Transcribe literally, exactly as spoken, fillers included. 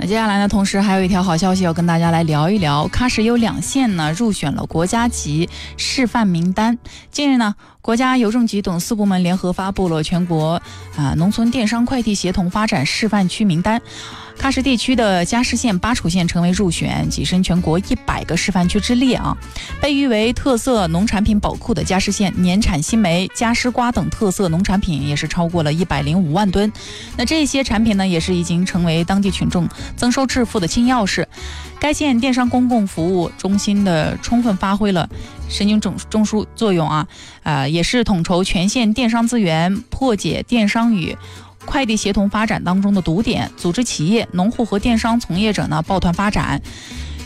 那接下来呢，同时还有一条好消息要跟大家来聊一聊，喀什有两县呢入选了国家级示范名单。近日呢，国家邮政局等四部门联合发布了全国啊农村电商快递协同发展示范区名单。喀什地区的加什县、巴楚县成为入选，跻身全国一百个示范区之列啊。被誉为特色农产品宝库的加什县，年产新梅、加什瓜等特色农产品也是超过了一百零五万吨。那这些产品呢，也是已经成为当地群众增收致富的金钥匙。该县电商公共服务中心的充分发挥了神经中中枢作用啊，呃，也是统筹全县电商资源，破解电商与快递协同发展当中的堵点，组织企业、农户和电商从业者呢抱团发展。